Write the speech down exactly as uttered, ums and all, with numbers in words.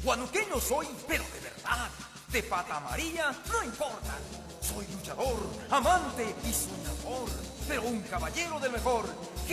Guanuqueño soy, pero de verdad. De pata amarilla no importa. Soy luchador, amante y soñador, pero un caballero del mejor.